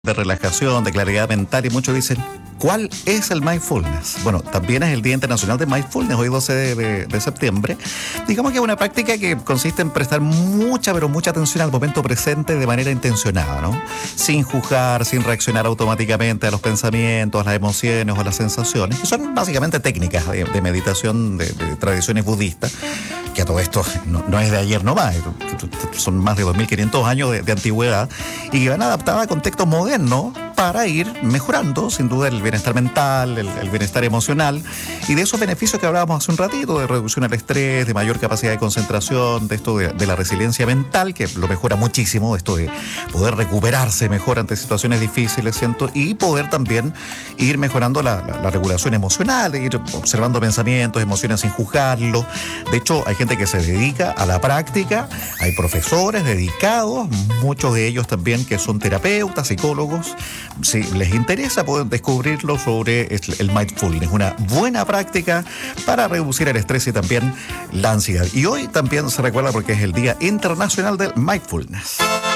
de relajación, de claridad mental, y muchos dicen, ¿cuál es el mindfulness? Bueno, también es el Día Internacional de Mindfulness, hoy 12 de septiembre. Digamos que es una práctica que consiste en prestar mucha, pero mucha atención al momento presente de manera intencionada, ¿no? Sin juzgar, sin reaccionar automáticamente a los pensamientos, las emociones o las sensaciones, que son básicamente técnicas de meditación de tradiciones budistas, que a todo esto no es de ayer nomás, son más de 2500 años de antigüedad, y que van adaptadas a contextos modernos para ir mejorando, sin duda, el bienestar mental, el bienestar emocional, y de esos beneficios que hablábamos hace un ratito, de reducción al estrés, de mayor capacidad de concentración, de esto de la resiliencia mental, que lo mejora muchísimo, esto de poder recuperarse mejor ante situaciones difíciles, ¿siento? Y poder también ir mejorando la regulación emocional, de ir observando pensamientos, emociones sin juzgarlos. De hecho, hay gente que se dedica a la práctica, hay profesores dedicados, muchos de ellos también que son terapeutas, psicólogos. Si les interesa, pueden descubrirlo sobre el mindfulness, una buena práctica para reducir el estrés y también la ansiedad. Y hoy también se recuerda porque es el Día Internacional del Mindfulness.